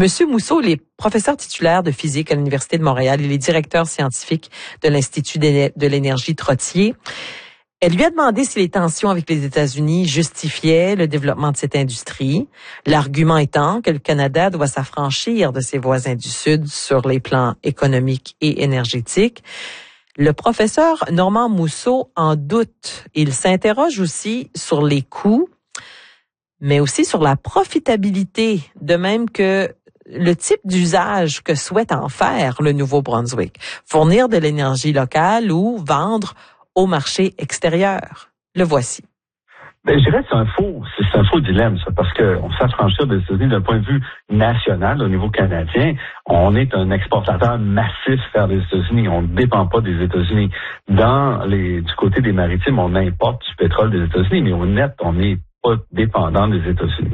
Monsieur Mousseau, il est professeur titulaire de physique à l'Université de Montréal. Il est directeur scientifique de l'Institut de l'énergie Trottier. Elle lui a demandé si les tensions avec les États-Unis justifiaient le développement de cette industrie, l'argument étant que le Canada doit s'affranchir de ses voisins du Sud sur les plans économiques et énergétiques. Le professeur Normand Mousseau en doute. Il s'interroge aussi sur les coûts, mais aussi sur la profitabilité, de même que le type d'usage que souhaite en faire le Nouveau-Brunswick. Fournir de l'énergie locale ou vendre au marché extérieur. Le voici. Je dirais que c'est un faux dilemme, ça, parce qu'on s'affranchit des États-Unis d'un point de vue national, au niveau canadien. On est un exportateur massif vers les États-Unis. On ne dépend pas des États-Unis. Du côté des maritimes, on importe du pétrole des États-Unis, mais au net, on n'est pas dépendant des États-Unis.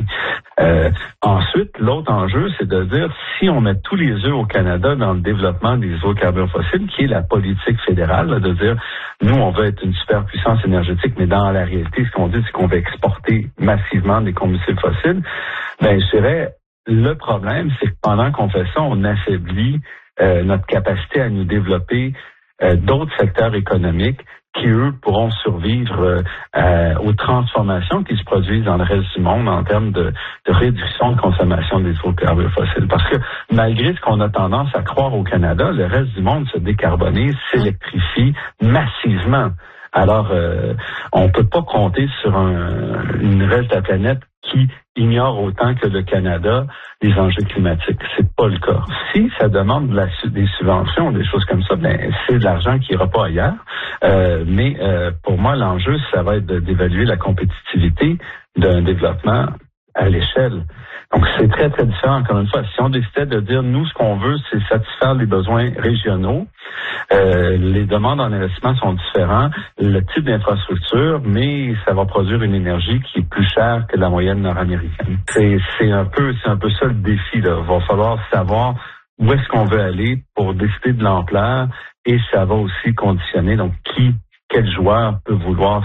Ensuite, l'autre enjeu, c'est de dire si on met tous les œufs au Canada dans le développement des hydrocarbures fossiles, qui est la politique fédérale, là, de dire nous, on veut être une superpuissance énergétique, mais dans la réalité, ce qu'on dit, c'est qu'on veut exporter massivement des combustibles fossiles. Je dirais, le problème, c'est que pendant qu'on fait ça, on affaiblit notre capacité à nous développer d'autres secteurs économiques qui, eux, pourront survivre aux transformations qui se produisent dans le reste du monde en termes de réduction de consommation des hydrocarbures fossiles. Parce que malgré ce qu'on a tendance à croire au Canada, le reste du monde se décarbonise, s'électrifie massivement. Alors, on peut pas compter sur une reste de la planète qui ignore autant que le Canada les enjeux climatiques. C'est pas le cas. Si ça demande des subventions, des choses comme ça, c'est de l'argent qui ira pas ailleurs. Mais pour moi, l'enjeu, ça va être d'évaluer la compétitivité d'un développement à l'échelle. Donc, c'est très, très différent. Encore une fois, si on décidait de dire, nous, ce qu'on veut, c'est satisfaire les besoins régionaux, les demandes en investissement sont différents, le type d'infrastructure, mais ça va produire une énergie qui est plus chère que la moyenne nord-américaine. C'est un peu ça le défi, là. Il va falloir savoir où est-ce qu'on veut aller pour décider de l'ampleur, et ça va aussi conditionner, donc, quel joueur peut vouloir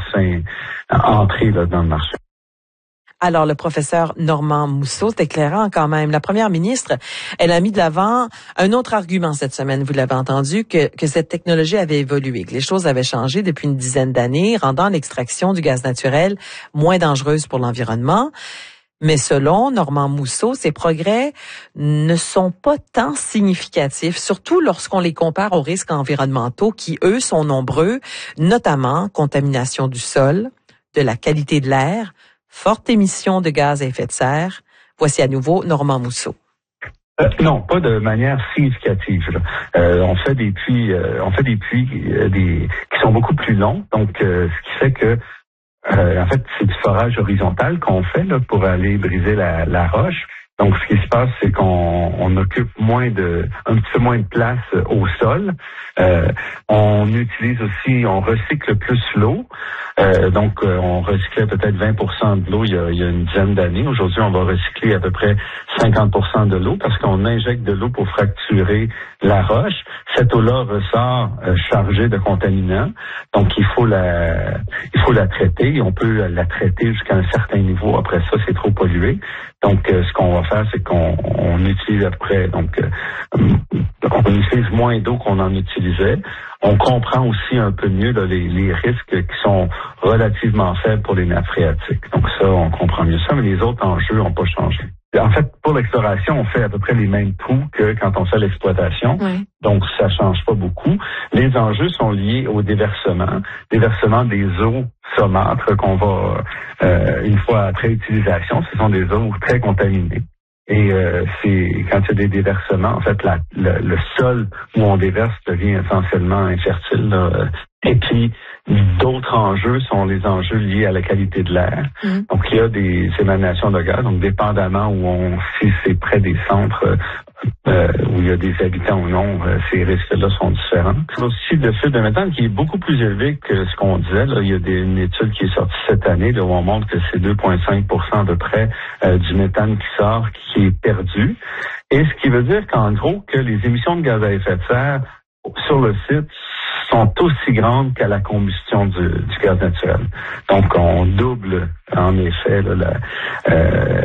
entrer là, dans le marché. Alors, le professeur Normand Mousseau, c'est éclairant quand même. La première ministre, elle a mis de l'avant un autre argument cette semaine, vous l'avez entendu, que cette technologie avait évolué, que les choses avaient changé depuis une dizaine d'années, rendant l'extraction du gaz naturel moins dangereuse pour l'environnement. Mais selon Normand Mousseau, ces progrès ne sont pas tant significatifs, surtout lorsqu'on les compare aux risques environnementaux qui, eux, sont nombreux, notamment contamination du sol, de la qualité de l'air, forte émission de gaz à effet de serre. Voici à nouveau Normand Mousseau. Non, pas de manière significative. On fait des puits, qui sont beaucoup plus longs. Donc, ce qui fait que, en fait, c'est du forage horizontal qu'on fait là, pour aller briser la roche. Donc, ce qui se passe, c'est qu'on occupe un petit peu moins de place au sol. On recycle plus l'eau. Donc, on recyclait peut-être 20% de l'eau il y a une dizaine d'années. Aujourd'hui, on va recycler à peu près 50% de l'eau parce qu'on injecte de l'eau pour fracturer la roche. Cette eau-là ressort chargée de contaminants. Donc, il faut la traiter. On peut la traiter jusqu'à un certain niveau. Après ça, c'est trop pollué. Donc, ce qu'on va faire, c'est qu'on utilise on utilise moins d'eau qu'on en utilisait. On comprend aussi un peu mieux là, les risques qui sont relativement faibles pour les nappes phréatiques. Donc ça, on comprend mieux ça, mais les autres enjeux n'ont pas changé. En fait, pour l'exploration, on fait à peu près les mêmes trous que quand on fait l'exploitation. Oui. Donc, ça change pas beaucoup. Les enjeux sont liés au déversement des eaux saumâtres qu'on va, une fois après utilisation, ce sont des eaux très contaminées. Et c'est quand il y a des déversements, en fait, le sol où on déverse devient essentiellement infertile. Là. Et puis, d'autres enjeux sont les enjeux liés à la qualité de l'air. Donc, il y a des émanations de gaz, donc dépendamment si c'est près des centres où il y a des habitants ou non, ces risques-là sont différents. Il y a aussi le fil de méthane qui est beaucoup plus élevé que ce qu'on disait. Là, il y a une étude qui est sortie cette année là, où on montre que c'est 2,5% à peu près du méthane qui sort, qui est perdu. Et ce qui veut dire qu'en gros, que les émissions de gaz à effet de serre sur le site sont aussi grandes qu'à la combustion du gaz naturel. Donc, on double, en effet, là,